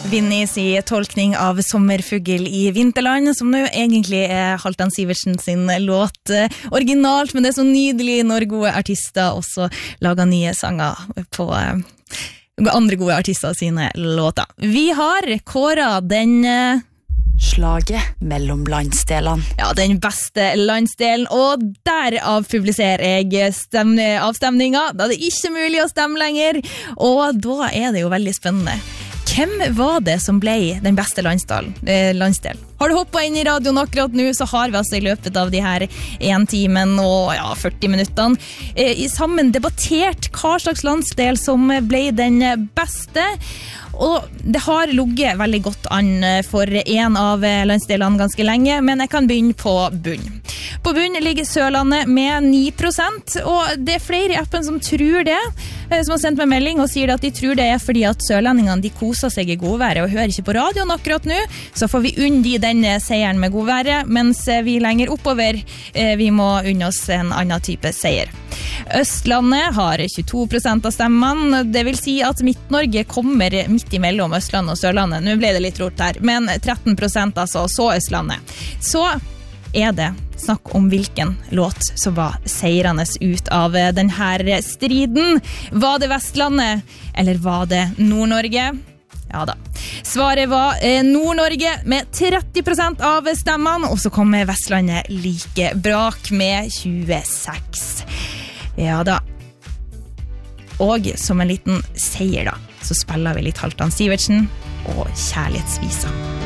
Vinnies i tolkning av Sommerfugl i Vinterland, som nå egentlig Halvdan Sivertsen sin låt originalt, men det så nydelig når gode artister også lager nye sanger på andre gode artister sine låter. Vi har kåret den Slaget mellom landsdelene. Ja, den beste landsdelen, og derav publiserer jeg avstemninga. Da det ikke mulig å stemme lenger, og da det jo veldig spennende. Hvem var det som ble den beste landsdelen? Har du hoppet inn i radioen akkurat nå, så har vi altså i løpet av de her 1 timen og 40 minuttene sammen debattert hva slags landsdel som ble den beste. Og det har ligget veldig godt an for en av landsdelene ganske lenge, men jeg kan begynne på bunn. På bunn ligger Sørlandet med 9%, og det flere i appen som tror det, som har sendt meg melding og sier at de tror det fordi at sørlendingene de koser seg i godværet og hører ikke på radioen akkurat nå, så får vi unne de den seieren med godværet, mens vi lenger oppover, vi må unne oss en annen type seier. Østlandet har 22% av stemmene, det vil si at Midt-Norge kommer midt imellom Østlandet og Sørlandet. Nå ble det litt rot her, men 13% altså, så Østlandet. Så det snakk om hvilken låt som var seirende ut av denne striden. Var det Vestlandet, eller var det Nord-Norge? Ja da. Svaret var Nord-Norge med 30% av stemmene, og så kom Vestlandet like brak med 26. Ja da. Og som en liten seier da, så spiller vi litt Halvdan Sivertsen og Kjærlighetsvisa.